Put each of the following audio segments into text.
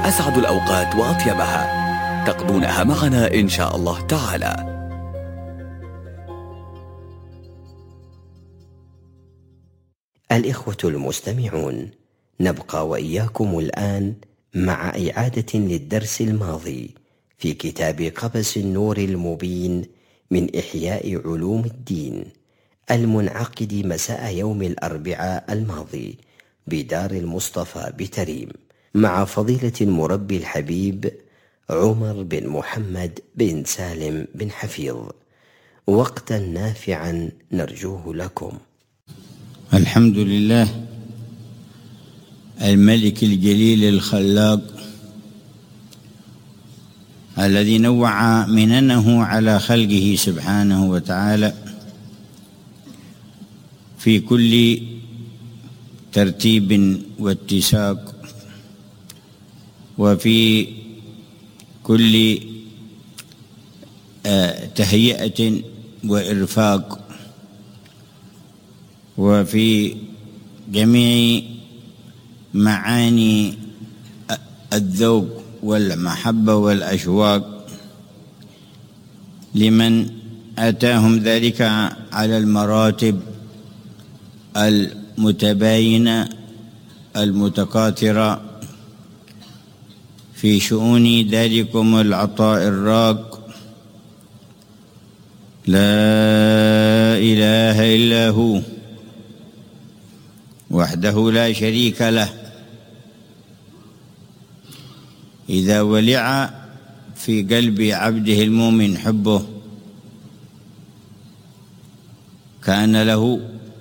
أسعد الأوقات وأطيبها تقضونها معنا إن شاء الله تعالى. الإخوة المستمعون، نبقى وإياكم الآن مع إعادة للدرس الماضي في كتاب قبس النور المبين من إحياء علوم الدين المنعقد مساء يوم الأربعاء الماضي بدار المصطفى بتريم، مع فضيلة المربي الحبيب عمر بن محمد بن سالم بن حفيظ. وقتا نافعا نرجوه لكم. الحمد لله الملك الجليل الخلاق الذي نوع مننه على خلقه سبحانه وتعالى في كل ترتيب واتساق، وفي كل تهيئة وإرفاق، وفي جميع معاني الذوق والمحبة والأشواق لمن أتاهم ذلك على المراتب المتباينة المتكاثرة في شؤون ذلكم العطاء الراق. لا إله إلا هو وحده لا شريك له. إذا ولع في قلب عبده المؤمن حبه كان له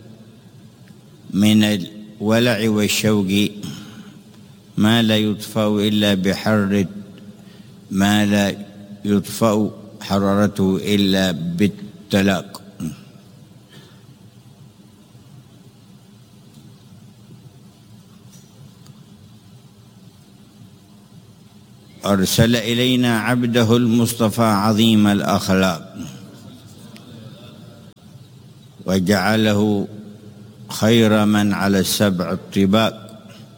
من الولع والشوق ما لا يطفأ إلا بحر، ما لا يطفأ حرارته إلا بالتلاق. أرسل إلينا عبده المصطفى عظيم الأخلاق وجعله خير من على السبع الطباق،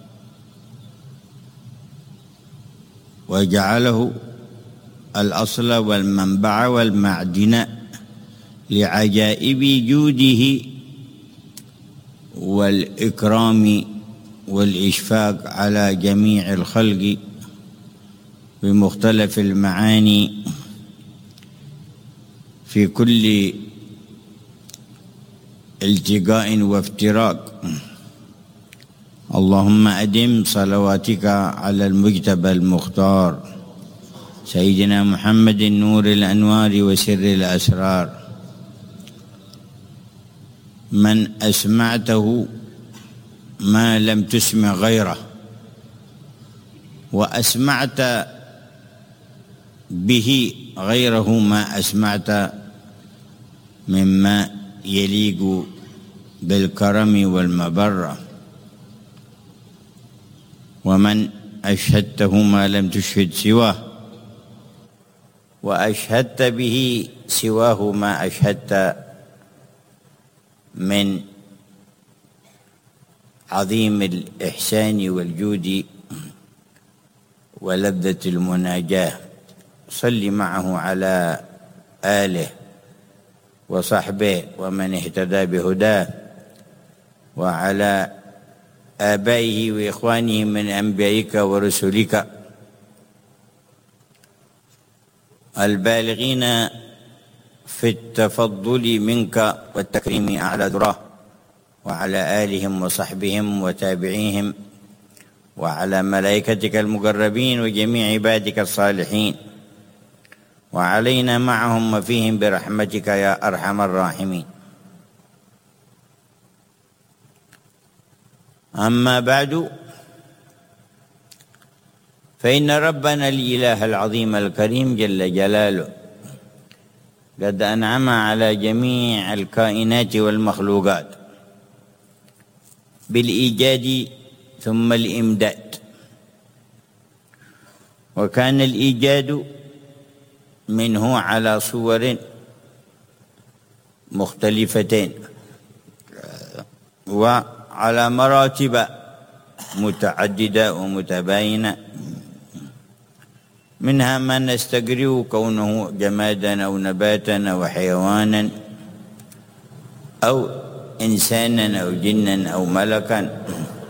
وجعله الأصل والمنبع والمعدن لعجائب جوده والإكرام والإشفاق على جميع الخلق بمختلف المعاني في كل التقاء وافتراق. اللهم أدم صلواتك على المجتبى المختار سيدنا محمد نور الأنوار وسر الأسرار، من أسمعته ما لم تسمع غيره، وأسمعت به غيره ما أسمعت مما يليق بالكرم والمبرة، ومن أشهدته ما لم تشهد سواه، وأشهدت به سواه ما أشهدت من عظيم الإحسان والجود ولذة المناجاة. صل معه على آله وصحبه ومن اهتدى بهداه، وعلى آبائه وإخوانه من أنبيائك ورسلك البالغين في التفضل منك والتكريم أعلى ذراه، وعلى آلهم وصحبهم وتابعيهم، وعلى ملائكتك المقربين وجميع عبادك الصالحين، وعلينا معهم وفيهم برحمتك يا أرحم الراحمين. أما بعد، فإن ربنا الإله العظيم الكريم جل جلاله قد أنعم على جميع الكائنات والمخلوقات بالإيجاد ثم الإمداد، وكان الإيجاد منه على صور مختلفتين وعلى مراتب متعددة ومتباينة، منها ما نستقرئ كونه جمادا أو نباتا أو حيوانا أو إنسانا أو جنا أو ملكا،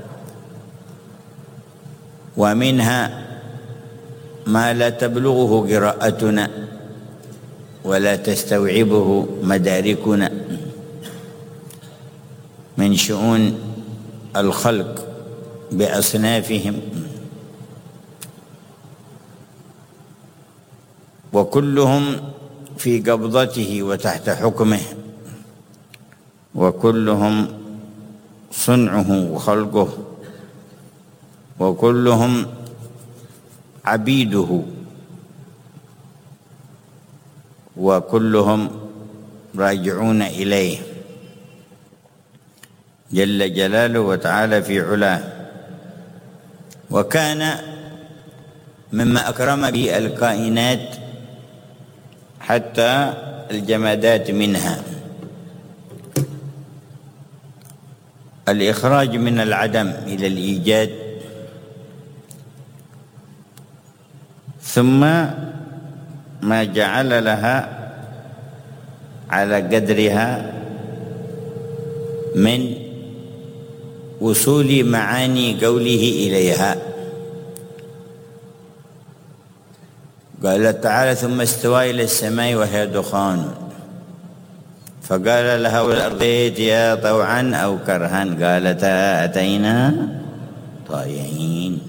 ومنها ما لا تبلغه قراءتنا ولا تستوعبه مداركنا من شؤون الخلق بأصنافهم، وكلهم في قبضته وتحت حكمه، وكلهم صنعه وخلقه، وكلهم عبيده، وكلهم راجعون إليه جل جلاله وتعالى في علاه. وكان مما أكرم به الكائنات حتى الجمادات منها الإخراج من العدم إلى الإيجاد، ثم ما جعل لها على قدرها من وصول معاني قوله إليها. قال تعالى: ثم استوى إلى السماء وهي دخان فقال لها والأرض ائتيا طوعا أو كرها قالتا أتينا طائعين.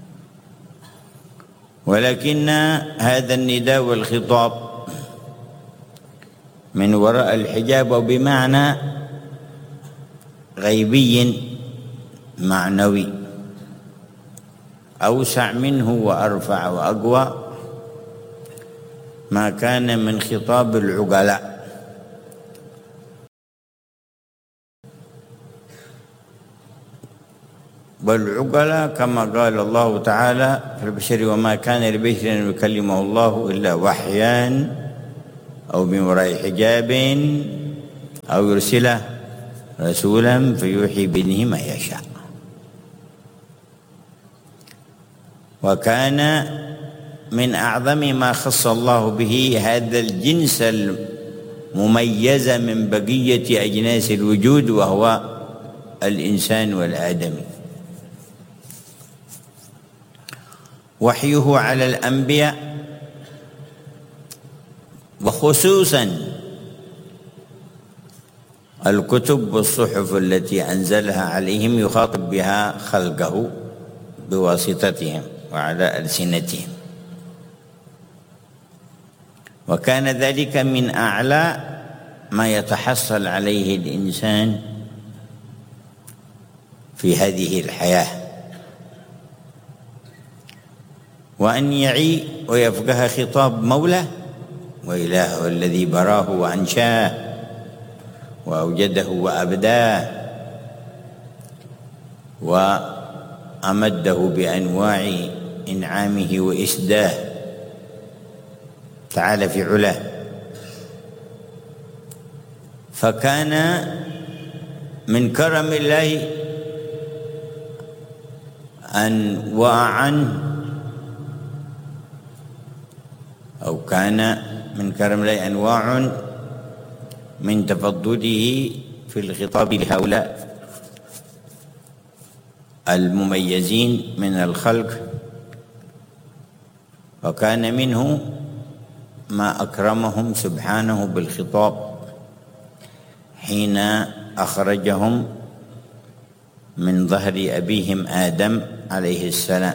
ولكن هذا النداء والخطاب من وراء الحجاب وبمعنى غيبي معنوي أوسع منه وأرفع وأقوى ما كان من خطاب العقلاء. والعقلاء كما قال الله تعالى في البشر: وما كان لبشر أن يكلمه الله إلا وحيا أو من وراء حجاب أو يرسله رسولا فيوحي بإذنه ما يشاء. وكان من أعظم ما خص الله به هذا الجنس المميز من بقية أجناس الوجود، وهو الإنسان والآدمي. وحيه على الأنبياء وخصوصا الكتب والصحف التي أنزلها عليهم يخاطب بها خلقه بواسطتهم وعلى ألسنتهم، وكان ذلك من أعلى ما يتحصل عليه الإنسان في هذه الحياة، وأن يعي ويفقه خطاب مولاه وإلهه الذي براه وأنشاه وأوجده وأبداه وأمده بأنواع إنعامه وإسداه تعالى في علاه. فكان من كرم الله أنواعا، أو كان من كرم الله أنواع من تفضله في الخطاب لهؤلاء المميزين من الخلق. وكان منه ما أكرمهم سبحانه بالخطاب حين أخرجهم من ظهر أبيهم آدم عليه السلام.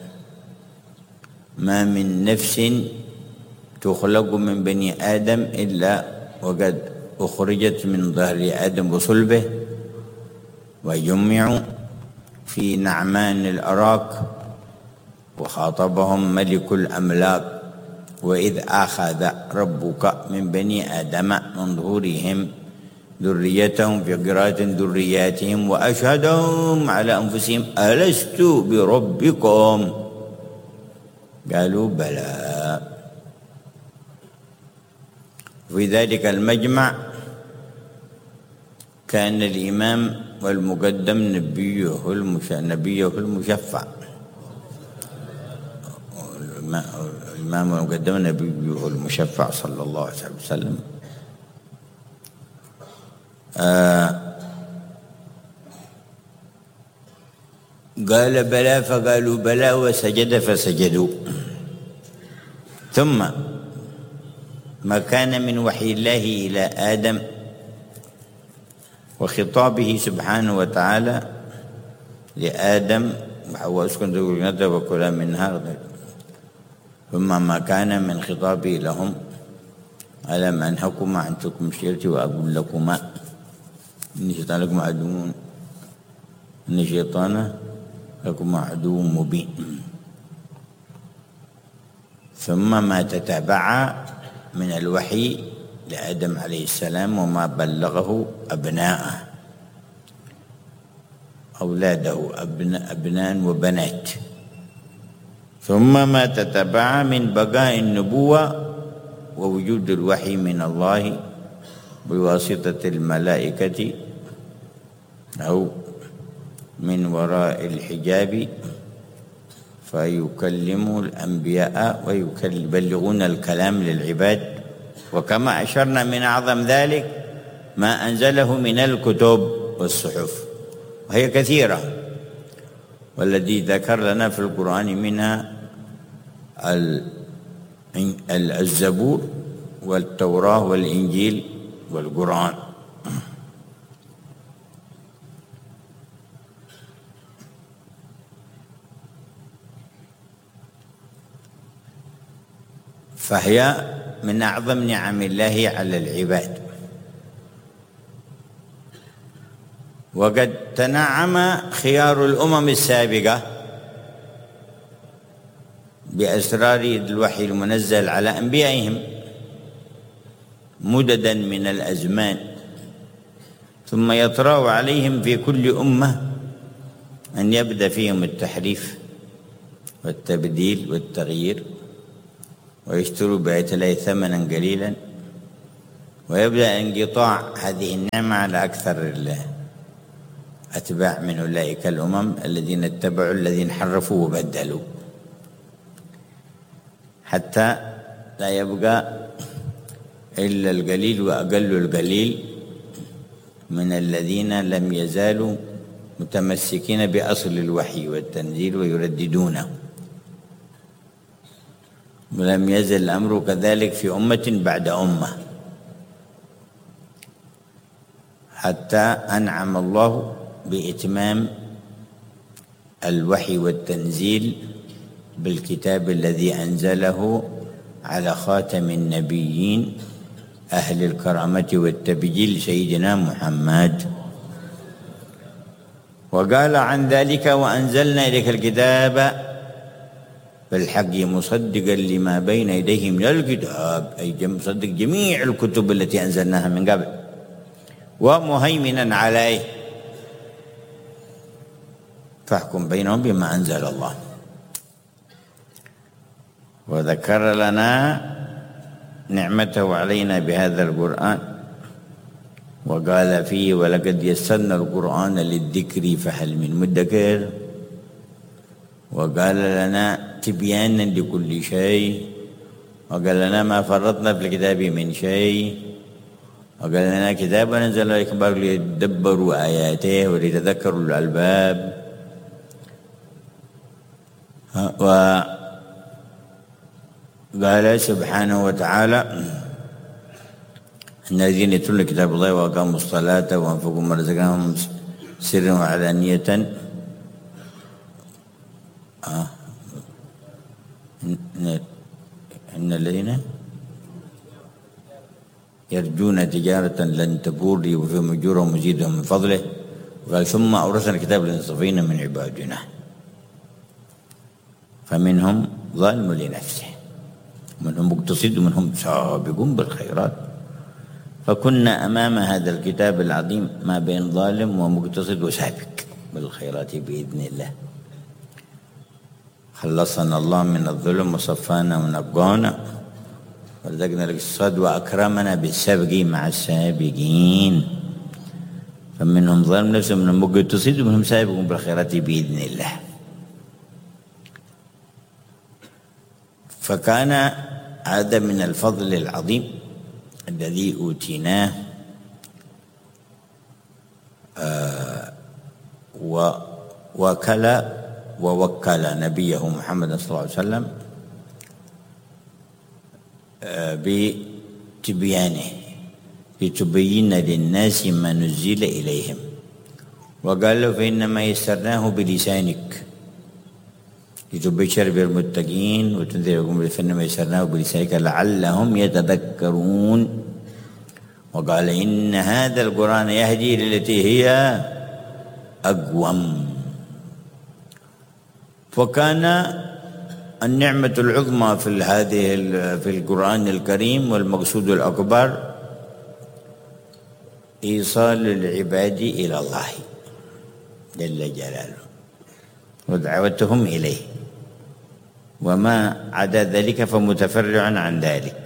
ما من نفس تخلق من بني آدم إلا وقد أخرجت من ظهر آدم وصلبه، وجمعوا في نعمان الأراك، وخاطبهم ملك الأملاك: وإذ أخذ ربك من بني آدم من ظهورهم ذريتهم، في قراءة ذرياتهم، وأشهدهم على أنفسهم ألست بربكم قالوا بلى. في ذلك المجمع كان الإمام والمقدم نبيه المشفع الإمام المقدم النبي المشفع صلى الله عليه وسلم. قال بلى فقالوا بلى، وسجد فسجدوا. ثم ما كان من وحي الله إلى آدم وخطابه سبحانه وتعالى لآدم وحواء اسكن ذريته وكلا منها، ثم ما كان من خطابه لهم ألم أنهكما عن ترك الشجرة وأقول لكما إني شيطان لكم عدو، إن شيطان لكم عدو مبين. ثم ما تتبع من الوحي لآدم عليه السلام وما بلغه أبناءه، أولاده أبناء وبنات. ثم ما تتبع من بقاء النبوة ووجود الوحي من الله بواسطة الملائكة أو من وراء الحجاب، فيكلم الأنبياء ويبلغون الكلام للعباد. وكما أشرنا من أعظم ذلك ما أنزله من الكتب والصحف، وهي كثيرة، والذي ذكر لنا في القرآن منها الزبور والتوراة والإنجيل والقرآن. فهي من أعظم نعم الله على العباد. وقد تنعم خيار الأمم السابقة بأسرار الوحي المنزل على أنبيائهم مددا من الأزمان، ثم يطرأ عليهم في كل أمة أن يبدأ فيهم التحريف والتبديل والتغيير، ويشتروا بآيات الله ثمنا قليلا، ويبدأ انقطاع هذه النعمة على أكثر أتباع من أولئك الأمم الذين اتبعوا الذين حرفوا وبدلوا، حتى لا يبقى إلا القليل وأقل القليل من الذين لم يزالوا متمسكين بأصل الوحي والتنزيل ويرددونه. ولم يزل الأمر كذلك في أمة بعد أمة، حتى أنعم الله بإتمام الوحي والتنزيل بالكتاب الذي أنزله على خاتم النبيين أهل الكرامة والتبجيل سيدنا محمد. وقال عن ذلك وأنزلنا إليك الكتاب بالحق مصدقا لما بين يديه من الكتاب، أي مصدق جميع الكتب التي أنزلناها من قبل، ومهيمنا عليه، فاحكم بينهم بما أنزل الله. وذكر لنا نعمته علينا بهذا القرآن، وقال فيه ولقد يسرنا القرآن للذكر فهل من مدكر، وقال لنا تبيانا لكل شيء، وقال لنا ما فرطنا في الكتاب من شيء، وقال لنا كتاب أنزل إليكم ليدبروا آياته وليتذكروا الألباب. وقال سبحانه وتعالى إن الذين يتلون كتاب الله وأقاموا الصلاة وأنفقوا مما رزقناهم سرا وعلانية إن الذين يرجون تجارة لن تبور وفيهم أجورهم وزيدهم من فضله. وقال ثم أورثنا الكتاب للمصطفين من عبادنا فمنهم ظالم لنفسه ومنهم مقتصد ومنهم سابق بالخيرات. فكنا أمام هذا الكتاب العظيم ما بين ظالم ومقتصد وسابق بالخيرات بإذن الله. خلصنا الله من الظلم وصفانا ونقانا ورزقنا الاقتصاد وأكرمنا بالسابق مع السابقين. فمنهم ظالم نفسه ومنهم مقتصد ومنهم سابق بالخيرات بإذن الله. فكان هذا من الفضل العظيم الذي أوتيناه، ووكل نبيه محمد صلى الله عليه وسلم بتبيانه لتبين للناس ما نزل إليهم، وقال له فإنما يسرناه بلسانك لتبشر بالمتقين وتنذرهم، فإنما يسرناه بلسانك لعلهم يتذكرون. وقال إن هذا القرآن يهدي للتي هي أقوم. فكان النعمة العظمى في القرآن الكريم والمقصود الأكبر إيصال العباد إلى الله جل جلاله ودعوتهم إليه، وما عدا ذلك فمتفرع عن ذلك.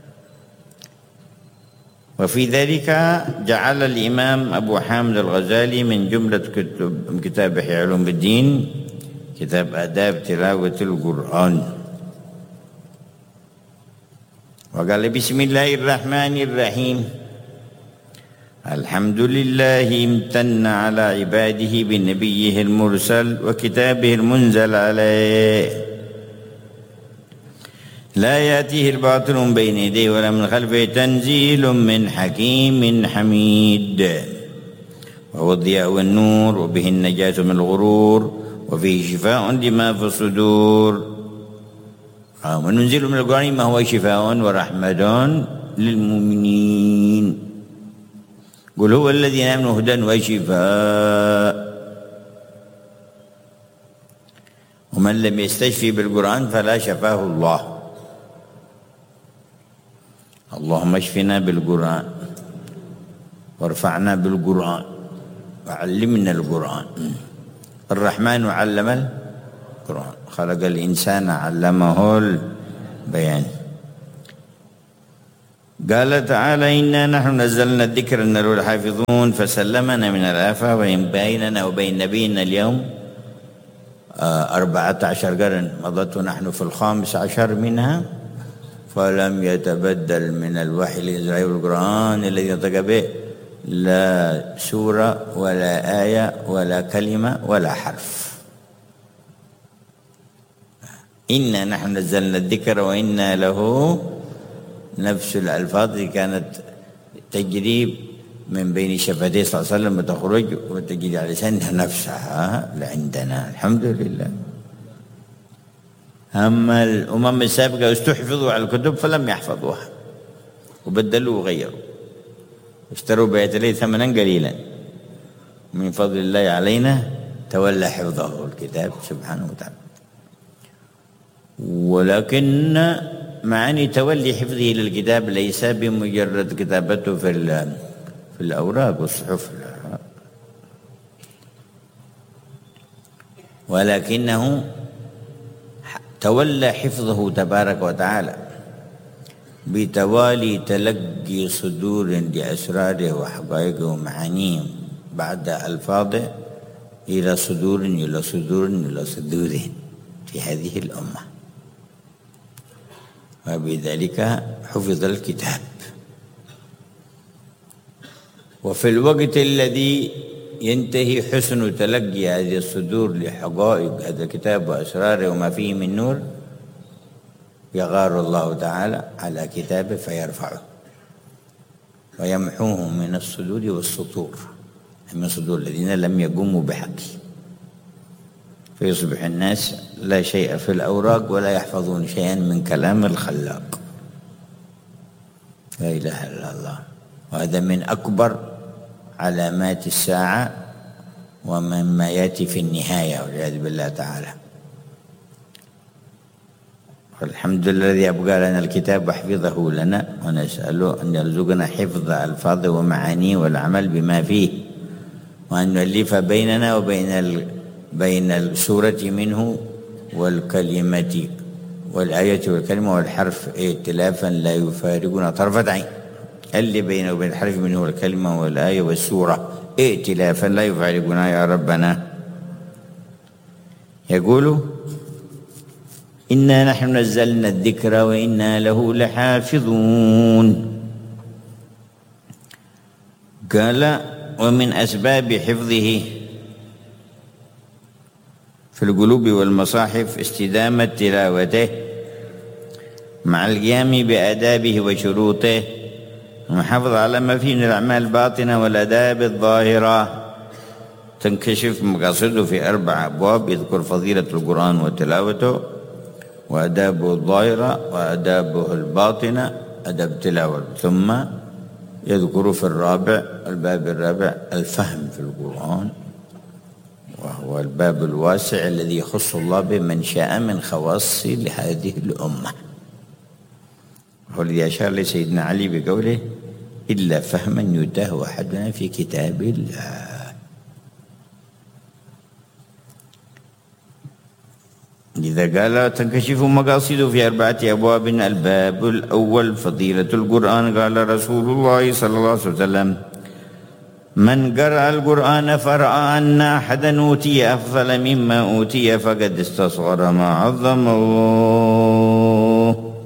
وفي ذلك جعل الإمام أبو حامد الغزالي من جملة كتاب إحياء علوم الدين كتاب آداب تلاوة القرآن، وقال بسم الله الرحمن الرحيم الحمد لله امتن على عباده بنبيه المرسل وكتابه المنزل عليه، لا يأتيه الباطل من بين يديه ولا من خلفه، تنزيل من حكيم حميد، وهو الضياء والنور، وبه النجاة من الغرور، وفيه شفاء لما في الصدور. وننزل من القرآن ما هو شفاء ورحمة للمؤمنين. قل هو الذي آمنوا هدى وشفاء. ومن لم يستشفي بالقرآن فلا شفاه الله. اللهم اشفنا بالقرآن وارفعنا بالقرآن وعلمنا القرآن. الرحمن علم القرآن، خلق الإنسان علمه البيان. قال تعالى إنا نحن نزلنا الذكر إنا له لحافظون، فسلمنا من الآفة، وإن بيننا وبين نبينا اليوم 14 قرن مضت ونحن في 15 منها، فلم يتبدل من الوحي الإنزالي والقرآن الذي نطق به لا سورة ولا آية ولا كلمة ولا حرف. إنا نحن نزلنا الذكر وإنا له، نفس الألفاظ كانت تجري من بين شفتيه صلى الله عليه وسلم وتخرج وتجري على لسانها نفسها لعندنا الحمد لله. أما الأمم السابقة استحفظوا على الكتب فلم يحفظوها وبدلوا وغيروا، اشتروا بآيات الله ثمنا قليلا، من فضل الله علينا تولى حفظه الكتاب سبحانه وتعالى. ولكن معاني تولي حفظه للكتاب ليس بمجرد كتابته في الأوراق والصحف، ولكنه تولى حفظه تبارك وتعالى بتوالي تلقي صدور لأسراره وحقائقه ومعانيه بعد ألفاظه إلى صدور إلى صدور إلى صدور في هذه الأمة، وبذلك حفظ الكتاب. وفي الوقت الذي ينتهي حسن تلقي هذه الصدور لحقائق هذا الكتاب وأسراره وما فيه من نور، يغار الله تعالى على كتابه فيرفعه ويمحوه من الصدور والسطور، من صدور الذين لم يقوموا بحقه، فيصبح الناس لا شيء في الأوراق ولا يحفظون شيئا من كلام الخلاق. لا إله إلا الله. وهذا من أكبر علامات الساعة ومما يأتي في النهاية والعياذ بالله تعالى. الحمد لله الذي أبقى لنا الكتاب وحفظه لنا، ونسأله أن يرزقنا حفظ ألفاظه ومعانيه والعمل بما فيه، وأن نؤلف بيننا وبين بين السورة منه والكلمة والآية والكلمة والحرف ائتلافا لا يفارقنا طرفة عين، اللي بينه وبين الحرف منه والكلمة والآية والسورة ائتلافا لا يفارقنا يا ربنا. يقول إنا نحن نزلنا الذكر وإنا له لحافظون. قال ومن أسباب حفظه في القلوب والمصاحف استدامة تلاوته مع القيام بآدابه وشروطه، المحافظة على ما فيه من الأعمال الباطنة والآداب الظاهرة. تنكشف مقاصده في 4 أبواب، يذكر فضيلة القرآن وتلاوته وآدابه الظاهرة وآدابه الباطنة، آداب تلاوة، ثم يذكر في الباب الرابع الفهم في القرآن، وهو الباب الواسع الذي يخص الله بمن شاء من خواص لهذه الأمة. والذي أشار لسيدنا علي بقوله إلا فهما يتاه أحدنا في كتاب الله. إذا قال تنكشف مقاصده في 4 أبواب. الباب الأول فضيلة القرآن. قال رسول الله صلى الله عليه وسلم من قرأ القرآن فرأى أن أحدا أوتي أفضل مما أوتي فقد استصغر ما عظم الله،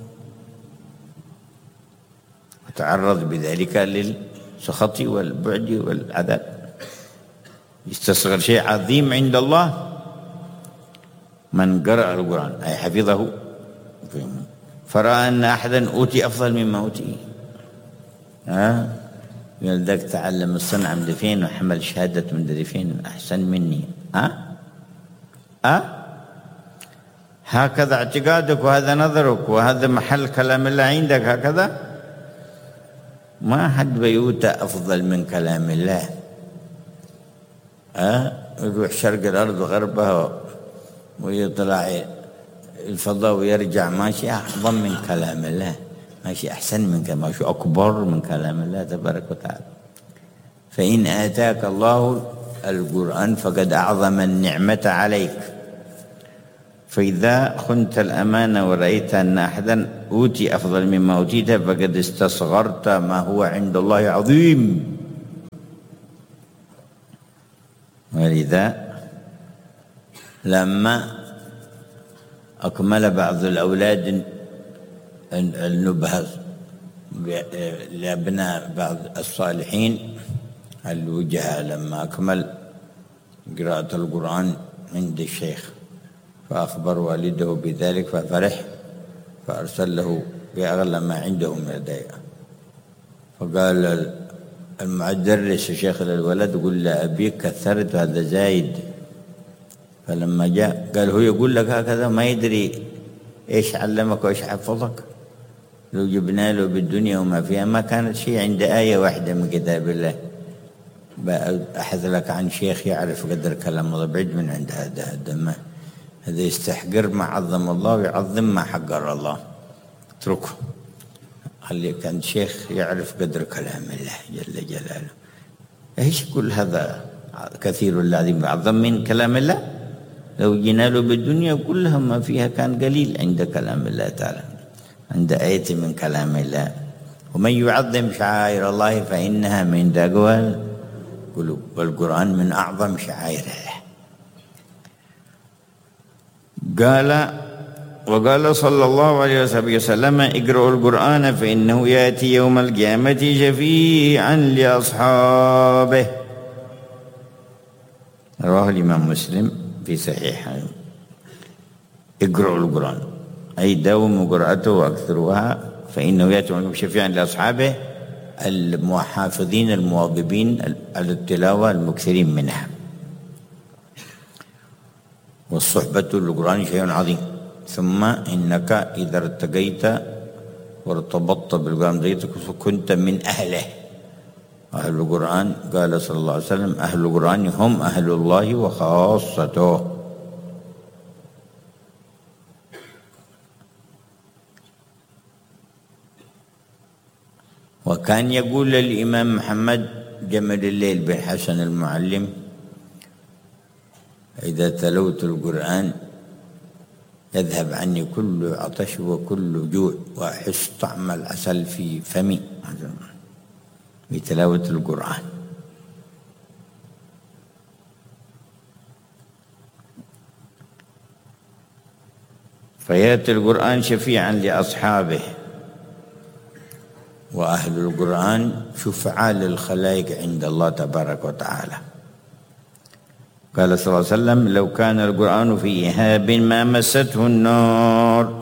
وتعرض بذلك للسخط والبعد والعذاب. يستصغر شيء عظيم عند الله. من قرأ القرآن أي حفظه فرأى أن أحدا أوتي أفضل مما أوتي. يقول ذاك تعلم الصنعة من فين وحمل شهادة من فين أحسن مني. هكذا اعتقادك وهذا نظرك وهذا محل كلام الله عندك هكذا. ما حد بيوتى أفضل من كلام الله. يروح شرق الأرض وغربها ويطلع الفضاء ويرجع ماشي أعظم من كلام الله، ماشي أحسن من كلام، ماشي أكبر من كلام الله تبارك وتعالى. فإن آتاك الله القرآن فقد أعظم النعمة عليك. فإذا خنت الأمانة ورأيت أن أحدا أوتي أفضل مما أوتيت فقد استصغرت ما هو عند الله عظيم. ولذا لما أكمل بعض الأولاد النبهة لأبناء بعض الصالحين الوجهاء، لما أكمل قراءة القرآن عند الشيخ فأخبر والده بذلك ففرح، فأرسل له بأغلى ما عنده من الهدايا. فقال المدرس الشيخ للولد قل لأبيك كثرت هذا زايد. فلما جاء قال هو يقول لك هكذا ما يدري إيش علمك وإيش حفظك. لو جبنا له بالدنيا وما فيها ما كانت شيء عند آية واحدة من كتاب الله. أحد لك عن شيخ يعرف قدر كلام الله، بعيد من عند هذا يستحقر ما عظم الله ويعظم ما حقر الله. اتركه، خليك عند شيخ يعرف قدر كلام الله جل جلاله. ايش كل هذا كثير الذي أعظم من كلام الله؟ لو جينا له بالدنيا كلها ما فيها كان قليل عند كلام الله تعالى، عند آية من كلام الله. ومن يعظم شعائر الله فإنها من تقوى القلوب، والقرآن من أعظم شعائر الله. وقال صلى الله عليه وسلم اقرأوا القرآن فإنه يأتي يوم القيامة شفيعا لأصحابه. رواه الإمام مسلم في صحيحه. اقرأوا القرآن أي داوموا قراءته وأكثروها، فإنه يأتي شفيعا لأصحابه المحافظين المواظبين على التلاوة المكثرين منها. والصحبة للقرآن شيء عظيم. ثم إنك إذا ارتقيت وارتبطت بالقرآن كنت من أهله. أهل القرآن قال صلى الله عليه وسلم أهل القرآن هم أهل الله وخاصته. وكان يقول الإمام محمد جمل الليل بن حسن المعلم إذا تلوت القرآن يذهب عني كل عطش وكل جوع وأحس طعم العسل في فمي بتلاوة القرآن. فيأتي القرآن شفيعا لأصحابه، وأهل القرآن شفعاء للخلائق عند الله تبارك وتعالى. قال صلى الله عليه وسلم: لو كان القرآن في إهاب ما مسته النار.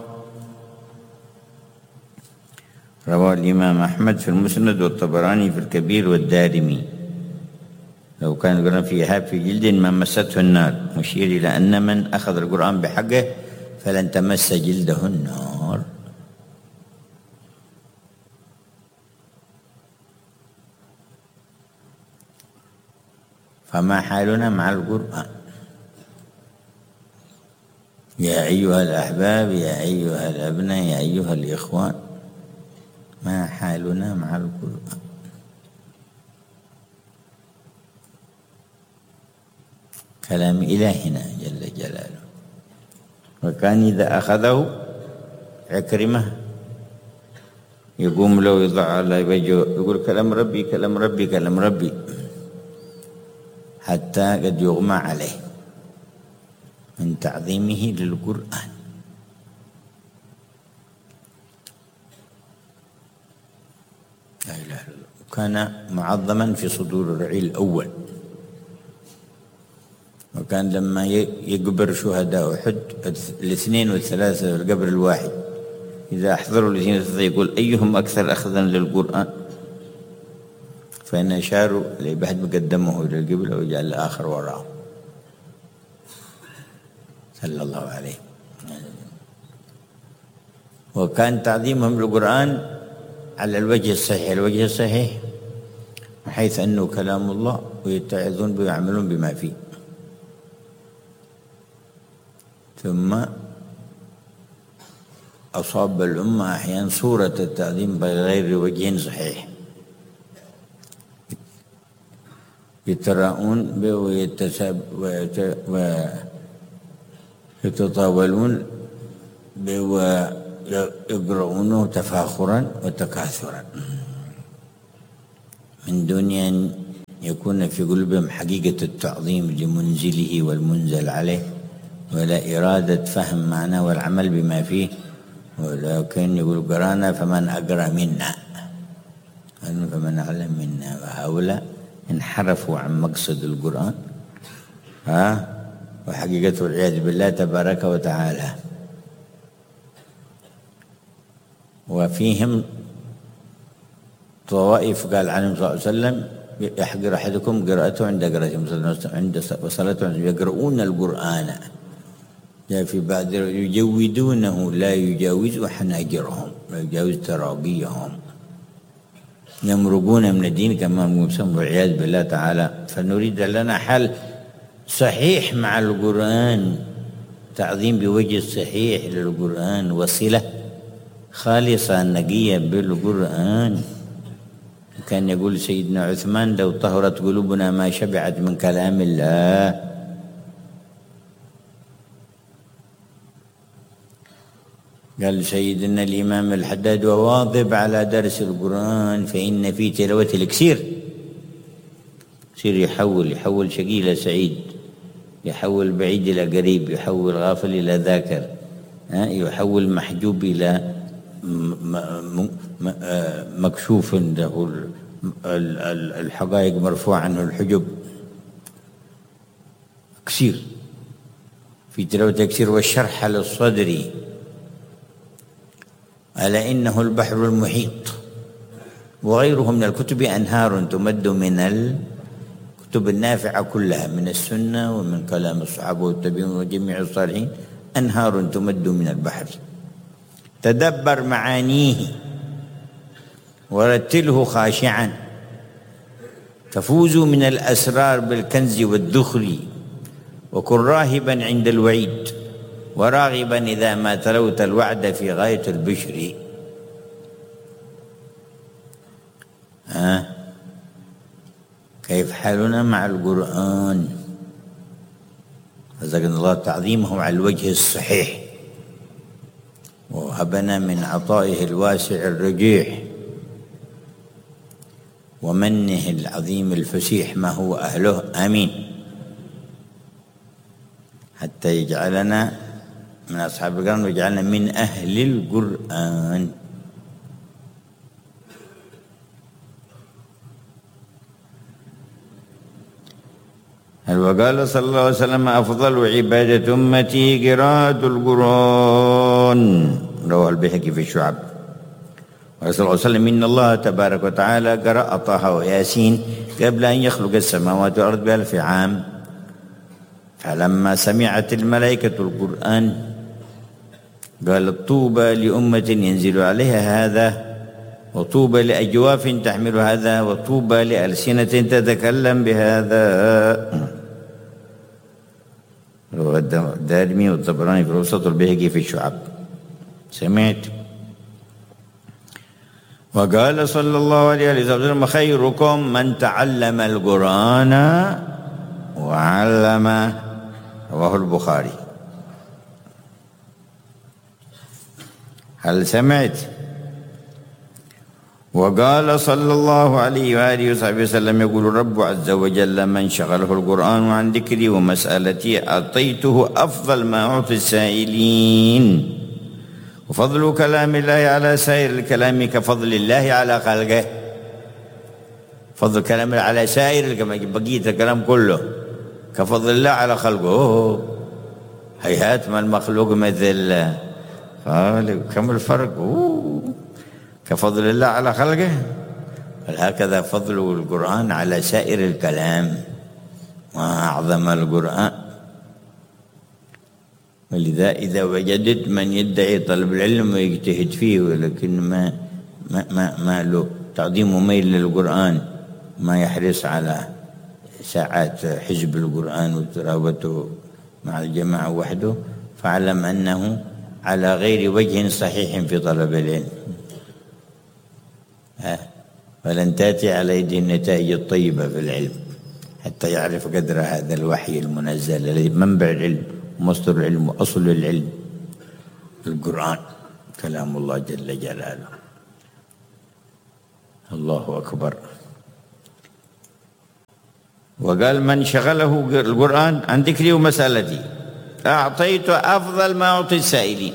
رواه الإمام أحمد في المسند والطبراني في الكبير والدارمي. لو كان القرآن في إهاب في جلد ما مسته النار، مشير إلى أن من أخذ القرآن بحقه فلن تمس جلده النار. فما حالنا مع القرآن؟ يا أيها الأحباب، يا أيها الأبناء، يا أيها الإخوان، ما حالنا مع القرآن؟ كلام إلهنا جل جلاله. وكان إذا أخذه عكرمة يقوم له يضع على وجهه يقول: كلام ربي، كلام ربي، كلام ربي، حتى قد يغمى عليه من تعظيمه للقرآن. لا إله إلا الله. كان معظما في صدور الرعيل الأول، وكان لما يقبر شهداء أحد الاثنين والثلاثة في القبر الواحد، إذا أحضروا الاثنين والثلاثة يقول: أيهم أكثر أخذا للقرآن؟ فإن أشاروا لبحد مقدمه إلى القبلة وجعل الآخر وراءه صلى الله عليه. وكان تعظيمهم للقرآن على الوجه الصحيح، الوجه الصحيح حيث أنه كلام الله ويتعظون به ويعملون بما فيه. ثم أصاب الأمة أحيانا صورة التعظيم بغير وجه صحيح، يتراءون به ويتطاولون به ويقرؤونه تفاخرا وتكاثرا من دون أن يكون في قلوبهم حقيقة التعظيم لمنزله والمنزل عليه، ولا إرادة فهم معناه والعمل بما فيه. ولكن يقول: قرانا فمن أقرأ منا، فمن أعلم منا. وهؤلاء انحرفوا عن مقصد القرآن وحقيقته والعياذ بالله تبارك وتعالى. وفيهم طوائف قال عنهم صلى الله عليه وسلم: يحقر أحدكم قراءته عند قراءته عند وصلاته، يقرؤون القرآن. جاء في بعض يجودونه لا يجاوز حناجرهم، لا يجاوز ترابيهم، يمرقون من الدين كما مسمى والعياذ بالله تعالى. فنريد لنا حل صحيح مع القرآن، تعظيم بوجه صحيح للقرآن، وصلة خالصة نقية بالقرآن. كان يقول سيدنا عثمان: لو طهرت قلوبنا ما شبعت من كلام الله. قال سيدنا الإمام الحداد: وواظب على درس القرآن فإن في تلاوة الكثير يصير يحول شقي إلى سعيد، يحول بعيد إلى قريب، يحول غافل إلى ذاكر، يحول محجوب إلى مكشوف له الحقائق مرفوع عنه الحجب. كثير في تلاوة كثير. والشرح للصدر ألا إنه البحر المحيط، وغيره من الكتب أنهار تمد من الكتب النافعة كلها، من السنة ومن كلام الصحابة والتابعين وجميع الصالحين، أنهار تمد من البحر. تدبر معانيه ورتله خاشعا، تفوز من الأسرار بالكنز والدخل. وكن راهبا عند الوعيد وراغبا إذا ما تلوت الوعد في غاية البشر. كيف حالنا مع القرآن؟ رزقنا الله تعظيمه على الوجه الصحيح، وهبنا من عطائه الواسع الرجيح ومنه العظيم الفسيح ما هو أهله. آمين. حتى يجعلنا من أصحاب القرآن واجعلنا من أهل القرآن. وقال صلى الله عليه وسلم أفضل عبادة أمتي قراءة القرآن، رواه البيهقي في الشعب. وقال صلى الله عليه وسلم إن الله تبارك وتعالى قرأ طه وياسين قبل أن يخلق السماوات والأرض ب1000 عام، فلما سمعت الملائكة القرآن قالت طوبى لأمة ينزل عليها هذا، وطوبى لأجواف تحمل هذا، وطوبى لألسنة تتكلم بهذا. رواه الدارمي والطبراني في الأوسط والبيهقي في الشعب. سمعت. وقال صلى الله عليه وسلم خيركم من تعلم القرآن وعلمه، رواه البخاري. هل سمعت؟ وقال صلى الله عليه وآله وصحبه وسلم يقول الرب عز وجل من شغله القرآن عن ذكري ومسألتي أعطيته أفضل ما أعطي السائلين، وفضل كلام الله على سائر الكلام كفضل الله على خلقه. فضل كلام الله على سائر بقية الكلام كله كفضل الله على خلقه. هيهات ما المخلوق مثل خالق، كم الفرق؟ كفضل الله على خلقه. هكذا فضل القرآن على سائر الكلام، ما أعظم القرآن. ولذا إذا وجدت من يدعي طلب العلم ويجتهد فيه ولكن ما له تعظيم وميل للقرآن، ما يحرص على ساعات حزب القرآن وتراوته مع الجماعة وحده، فاعلم أنه على غير وجه صحيح في طلب العلم. فلن تأتي على يده النتائج الطيبة في العلم حتى يعرف قدر هذا الوحي المنزل الذي منبع العلم ومصدر العلم وأصل العلم. القرآن كلام الله جل جلاله. الله أكبر. وقال من شغله القرآن عن ذكري ومسألتي أعطيت أفضل ما أعطي السائلين.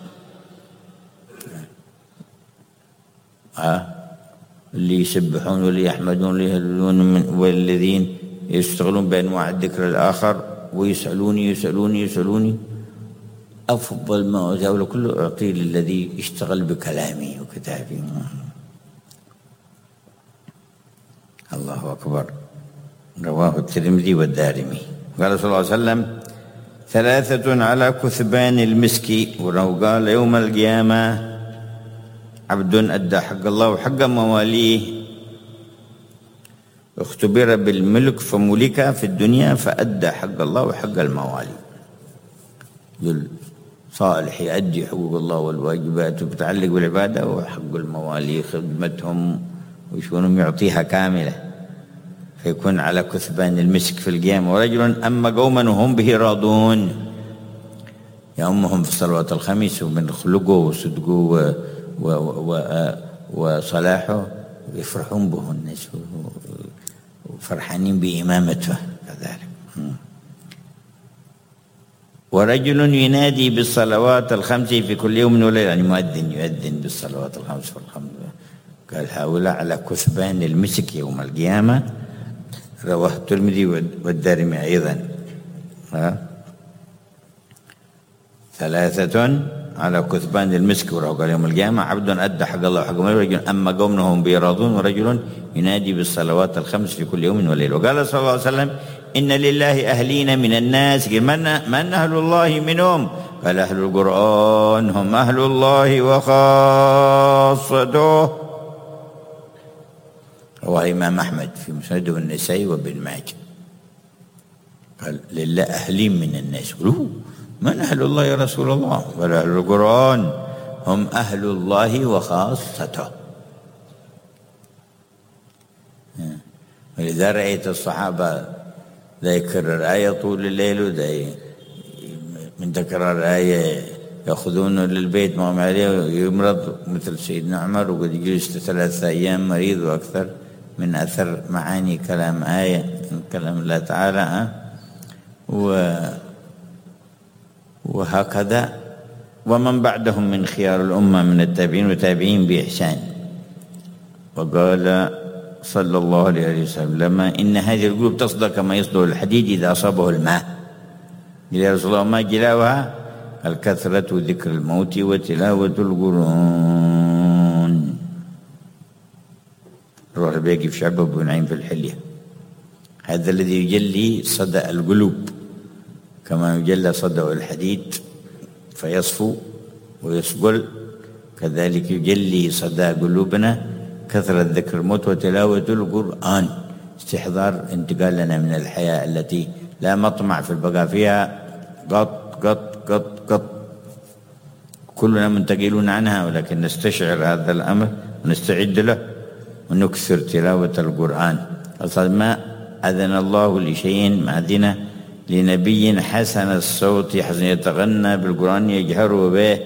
اللي يسبحون واللي يحمدون واللي يهللون والذين يشتغلون بأنواع الذكر الآخر ويسألوني أفضل ما أعطيه كله أعطيه للذي اشتغل بكلامي وكتابي. الله أكبر. رواه الترمذي والدارمي. قال صلى الله عليه وسلم 3 على كثبان المسك، ولو قال يوم القيامة عبد أدى حق الله وحق مواليه، اختبر بالملك فملك في الدنيا فأدى حق الله وحق الموالي. صالح يؤدي حقوق الله والواجبات وبتعلق بالعبادة، وحق الموالي خدمتهم وشونهم يعطيها كاملة، فيكون على كثبان المسك في القيامة. ورجل أما قوما وهم به راضون، يأمهم في صلوات الخميس ومن خلقه وصدقه وصلاحه يفرحون به الناس وفرحانين بإمامته كذلك. ورجل ينادي بالصلوات الخمس في كل يوم وليلة، يعني مؤذن يؤذن بالصلوات الخمس والخمس. قال هؤلاء على كثبان المسك يوم القيامة. رواه الترمذي والدارمي أيضا. 3 على كثبان المسك، وقال يوم القيامة عبد أدى حق الله وحق مواليه، ورجل أما قومهم بيراضون، ورجل ينادي بالصلوات الخمس في كل يوم وليلة. وقال صلى الله عليه وسلم إن لله أهلين من الناس، من أهل الله منهم؟ قال أهل القرآن هم أهل الله وخاصته. رواه الإمام أحمد في مسنده والنسائي وابن ماجه. قال لله أهلين من الناس. من أهل الله يا رسول الله؟ قال أهل القرآن هم أهل الله وخاصته. ولذا رأيت الصحابة ذا يكرر آية طول الليل، وذا من تكرار آية يأخذونه للبيت ما عليه يمرض، مثل سيدنا عمر وقد جلس 3 أيام مريض وأكثر من أثر معاني كلام آية من كلام الله تعالى. وهكذا ومن بعدهم من خيار الأمة من التابعين والتابعين بإحسان. وقال صلى الله عليه وسلم إن هذه القلوب تصدى كما يصدى الحديد إذا أصابه الماء. يا رسول الله ما جلاوها؟ الكثرة ذكر الموت وتلاوة القرآن. روح البيقي في شعبه بن نعيم في الحلية. هذا الذي يجلي صدى القلوب كما يجلى صدى الحديد فيصفو ويصقل، كذلك يجلي صدى قلوبنا كثرة ذكر الموت وتلاوة القرآن، استحضار انتقالنا من الحياة التي لا مطمع في البقاء فيها قط قط قط قط، كلنا منتقلون عنها، ولكن نستشعر هذا الأمر ونستعد له ونكثر تلاوة القرآن. أصلا ما أذن الله لشيء معدنا لنبي حسن الصوت حسن يتغنى بالقرآن يجهر به.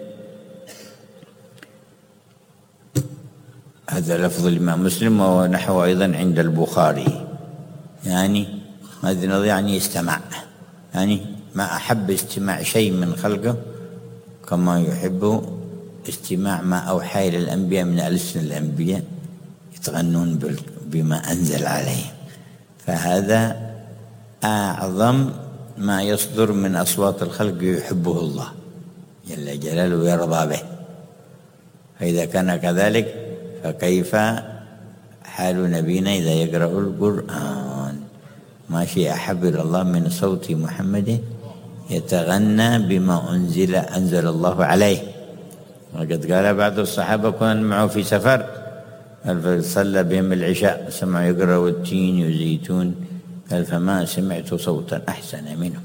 هذا لفظ الإمام مسلم ونحو أيضا عند البخاري. يعني ما أذن يعني استمع، يعني ما أحب استماع شيء من خلقه كما يحب استماع ما أوحى إلى الأنبياء من ألسن الأنبياء يتغنون بما أنزل عليهم. فهذا أعظم ما يصدر من أصوات الخلق يحبه الله جل جلاله ويرضى به. فإذا كان كذلك فكيف حال نبينا إذا يقرأ القرآن؟ ما شيء أحب إلى الله من صوت محمد يتغنى بما أنزل الله عليه. وقد قال بعض الصحابة كنا معه في سفر فصلى بهم العشاء سمع يقرأ والتين والزيتون، قال فما سمعت صوتا أحسن منه،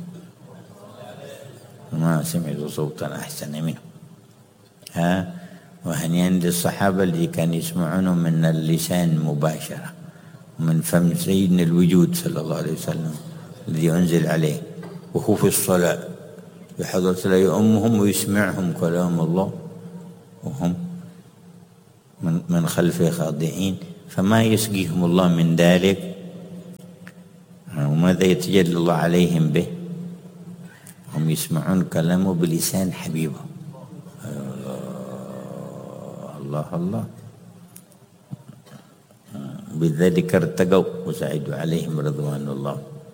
ما سمعت صوتا أحسن منه. وهنيئا للصحابة اللي كانوا يسمعونه من اللسان مباشرة من فم سيدنا الوجود صلى الله عليه وسلم الذي أنزل عليه، وهو في الصلاة بحضرة الله يؤمهم ويسمعهم كلام الله وهم من خلفه خاضعين. فما يسقيهم الله من ذلك؟ وماذا يتجلى الله عليهم به؟ هم يسمعون كلامه بلسان حبيبه. الله الله، بذلك ارتقوا وسعدوا عليهم رضوان الله.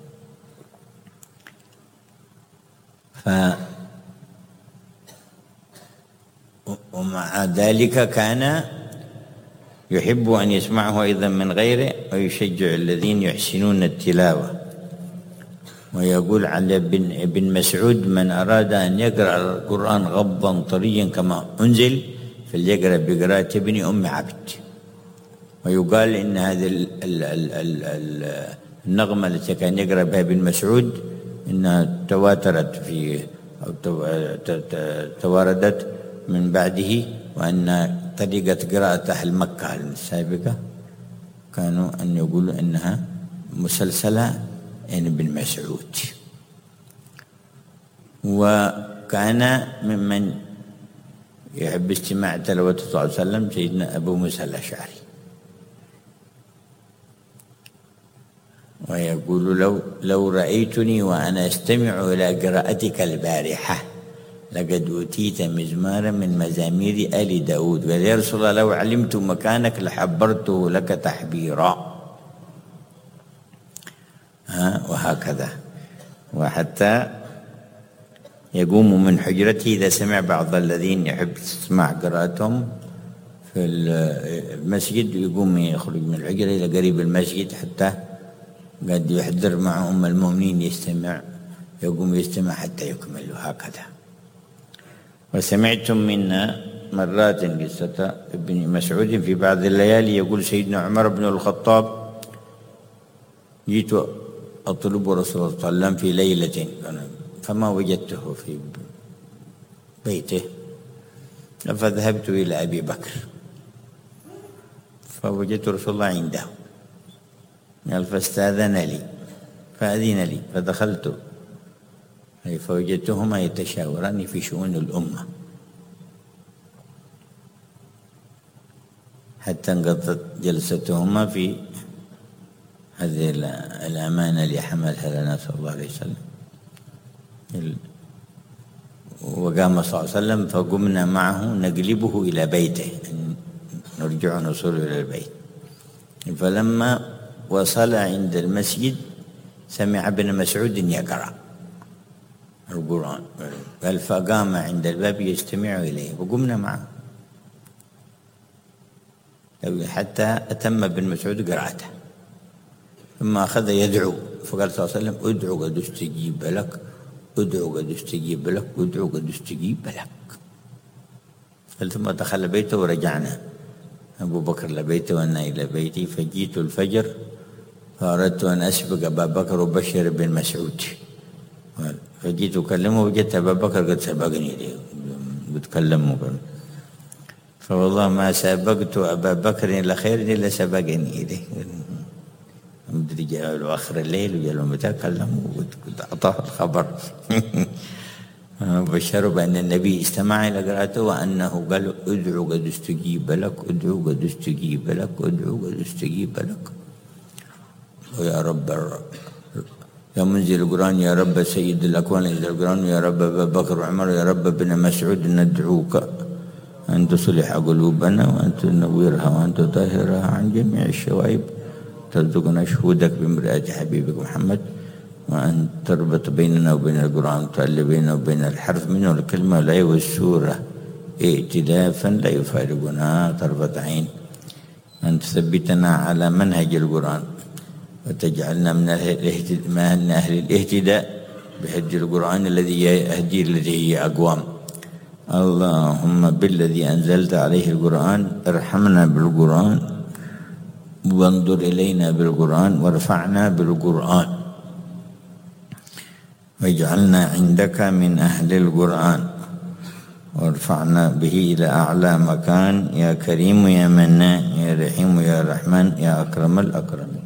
ومع ذلك كان يحب أن يسمعه أيضا من غيره ويشجع الذين يحسنون التلاوة. ويقول على ابن مسعود من أراد أن يقرأ القرآن غضا طريا كما أنزل فليقرأ بقراءة ابن أم عبد. ويقال إن هذه النغمة التي كان يقرأ بها ابن مسعود إنها تواترت أو تواردت من بعده، وأن طريقة قراءة أهل مكة السابقة كانوا أن يقولوا أنها مسلسلة يعني ابن مسعود. وكان ممن يحب استماع تلاوة صلى الله عليه وسلم سيدنا أبو موسى الأشعري، ويقول لو رأيتني وأنا أستمع إلى قراءتك البارحة لقد أوتيت مزمارا من مزامير آل داود. قال يا رسول الله لو علمت مكانك لحبرته لك تحبيرا. وهكذا. وحتى يقوم من حجرته إذا سمع بعض الذين يحب تسمع قراءتهم في المسجد، يقوم يخرج من الحجرة إلى قريب المسجد حتى قد يحضر مع أم المؤمنين يستمع، يقوم يستمع حتى يكمل. هكذا. وسمعتم منا مرات قصة ابن مسعود في بعض الليالي يقول سيدنا عمر بن الخطاب جئت أطلب رسول الله صلى الله عليه وسلم في ليلة فما وجدته في بيته فذهبت إلى أبي بكر فوجدت رسول الله عنده، قال فاستأذن لي فأذن لي فدخلت فوجدتهما يتشاوران في شؤون الأمة حتى انقضت جلستهما في هذه الأمانة اللي حملها لنا صلى الله عليه وسلم وقام صلى الله عليه وسلم فقمنا معه نقلبه إلى بيته، نرجع نوصل إلى البيت. فلما وصل عند المسجد سمع ابن مسعود يقرأ القرآن، قال فقام عند الباب يستمع إليه وقمنا معه حتى أتم ابن مسعود قراءته، ثم أخذ يدعو، فقال صلى الله عليه وسلم ادعو قد استجيب لك، ادعو قد استجيب لك، ادعو قد استجيب لك. ثم دخل بيته ورجعنا. أبو بكر لبيته وأنا إلى بيتي، فجيت الفجر فأردت أن أسبق أبا بكر وبشر بن مسعود، فجيت أكلمه وجدت أبا بكر قد سبقني بتكلمه، فوالله ما سبقت أبا بكر إلى خير إلا سبقني إليه. مدري جاء له آخر الليل وجاء له متى كلمه وأعطاه الخبر بشروا بأن النبي استمع إلى قراءته وأنه قال ادعو قد استجيب لك، ادعو قد استجيب لك، ادعو قد استجيب لك. ويا رب يا منزل القرآن، يا رب سيد الأكوان انزل القرآن، يا رب أبا بكر وعمر، يا رب ابن مسعود ندعوك أن تصلح قلوبنا وأن تنورها وأن تطهرها عن جميع الشوائب، ترزقنا شهودك بمرآة حبيبك محمد، وأن تربط بيننا وبين القرآن، تؤلف بيننا وبين الحرف منه الكلمة لا والسورة ائتلافا لا يفارقنا طرفة عين، أن تثبتنا على منهج القرآن وتجعلنا من أهل الاهتداء بهدي القرآن الذي يهدي الذي هي أقوام. اللهم بالذي أنزلت عليه القرآن ارحمنا بالقرآن وانظر إلينا بالقرآن وارفعنا بالقرآن واجعلنا عندك من أهل القرآن وارفعنا به إلى أعلى مكان، يا كريم يا منان يا رحيم يا رحمن يا أكرم الأكرمين.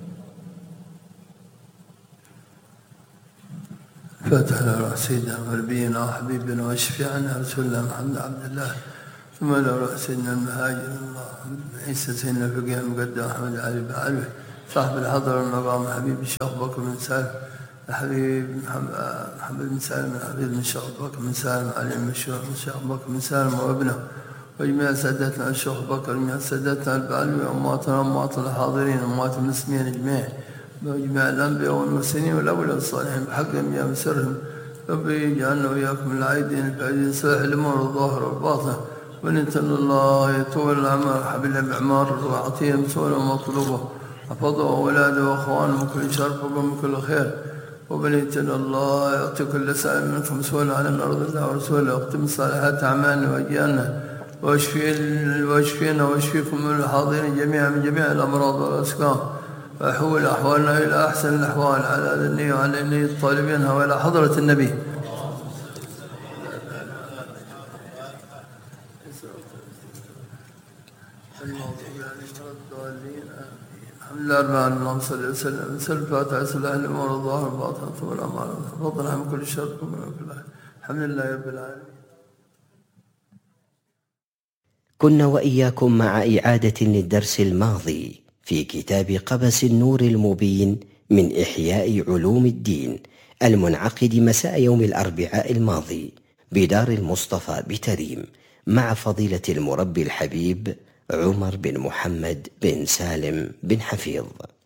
فاتح على سيدنا ونبينا وحبيبنا وشفيعنا رسول الله محمد عبد الله، ثم على سيدنا المهاجر اللهم عيسى سيدنا الفقيه المقدم أحمد علي بن علوي صاحب الحضر المقام حبيب الشيخ بكر بن سالم، الحبيب محمد بن سالم الحبيب من الشيخ بكر بن سالم علي المشهور من الشيخ بكر بن سالم وابنه، وجميع سادتنا الشيخ بكر وجميع سادتنا البعلوي وأمواتنا وأموات الحاضرين وأموات المسلمين أجمعين وجميع الأنبياء والمرسلين والأولياء الصالحين بحق أنبياء وسرهم. ربي اجعلنا وإياكم العائدين الفائزين صالح الأمور الظاهر والباطن، وننتن الله يطول الأعمار حبل بأعمار وعطيهم سؤال ومطلوبه حفظه وأولاده وأخوانه من كل شر ومن كل خير، وبنيتنا الله يعطي كل سائل منكم سؤال على مرض الله ورسوله، واختم صالحات أعمالنا وأجيالنا واشفينا واشفيكم من الحاضرين جميعا من جميع الأمراض والأسقام، وأحول أحوالنا إلى أحسن الأحوال على النية وعلى النية الطالبينها وإلى حضرة النبي. الحمد لله رب العالمين، اللهم صل وسلم الفاتحة صلاح الأمور الظاهر والباطن طول الأعمال فضلنا من كل شر ومن كل خير. الحمد لله رب العالمين. كنا وإياكم مع إعادة للدرس الماضي في كتاب قبس النور المبين من إحياء علوم الدين المنعقد مساء يوم الأربعاء الماضي بدار المصطفى بتريم مع فضيلة المربي الحبيب عمر بن محمد بن سالم بن حفيظ.